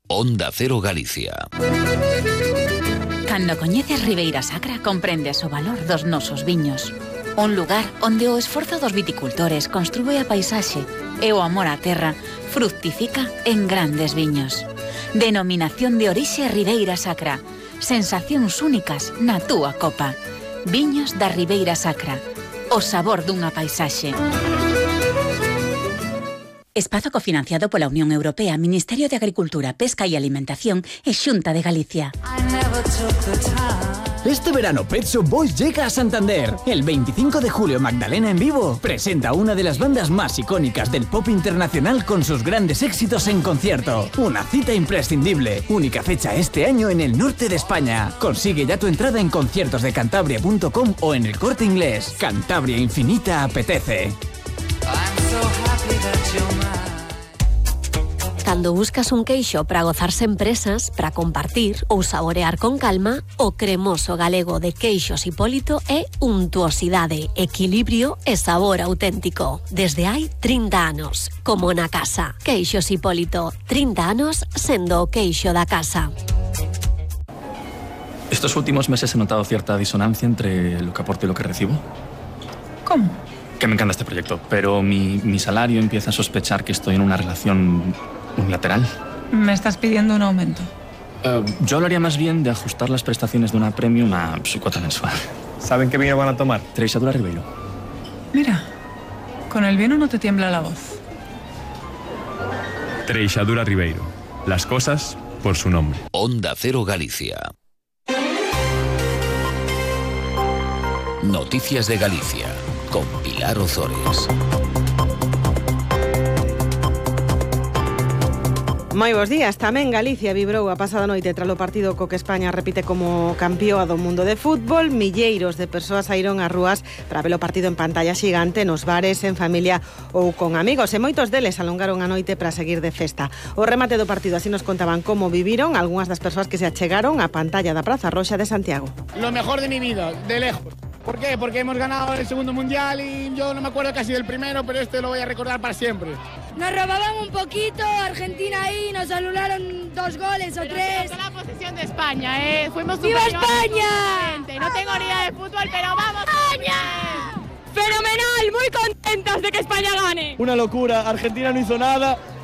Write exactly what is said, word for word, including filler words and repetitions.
Onda Cero Galicia. Cando coñeces Ribeira Sacra comprendes o valor dos nosos viños. Un lugar onde o esforzo dos viticultores construe a paisaxe e o amor á terra fructifica en grandes viños. Denominación de orixe Ribeira Sacra. Sensacións únicas na túa copa. Viños da Ribeira Sacra. O sabor dunha paisaxe. Espazo cofinanciado pola Unión Europea, Ministerio de Agricultura, Pesca y Alimentación e Xunta de Galicia. Este verano Pet Shop Boys llega a Santander. El veinticinco de julio Magdalena en vivo presenta una de las bandas más icónicas del pop internacional con sus grandes éxitos en concierto. Una cita imprescindible. Única fecha este año en el norte de España. Consigue ya tu entrada en conciertos de cantabria punto com o en el Corte Inglés. Cantabria Infinita apetece. Cando buscas un queixo para gozarse en presas, para compartir ou saborear con calma, o cremoso galego de Queixos Hipólito é untuosidade, equilibrio e sabor auténtico. Desde hai trinta anos, como na casa. Queixos Hipólito, trinta anos sendo o queixo da casa. Estos últimos meses he notado cierta disonancia entre lo que aporto y lo que recibo. ¿Cómo? Que me encanta este proyecto, pero mi, mi salario empieza a sospechar que estoy en una relación unilateral. Me estás pidiendo un aumento. Uh, yo hablaría más bien de ajustar las prestaciones de una premium a su cuota mensual. ¿Saben qué vino van a tomar? Treixadura Ribeiro. Mira, con el vino no te tiembla la voz. Treixadura Ribeiro. Las cosas por su nombre. Onda Cero Galicia. Noticias de Galicia, con Pilar Ozores. Moi bons días. Tamén Galicia vibrou a pasada noite tras o partido co que España repite como campeoa do mundo de fútbol. Milleiros de persoas saíron ás rúas para ver o partido en pantalla xigante nos bares, en familia ou con amigos. E moitos deles alongaron a noite para seguir de festa. O remate do partido así nos contaban como viviron algunhas das persoas que se achegaron á pantalla da Praza Roxa de Santiago. Lo mejor de mi vida, de lejos. ¿Por qué? Porque hemos ganado el segundo mundial y yo no me acuerdo casi del primero, pero este lo voy a recordar para siempre. Nos robaban un poquito, Argentina ahí, nos anularon dos goles o pero tres. Pero la posesión de España, ¿eh? Fuimos ¡Viva superiores. España! No tengo ni idea de fútbol, pero vamos España. ¡Fenomenal! Muy contentas de que España gane. Una locura, Argentina no hizo nada.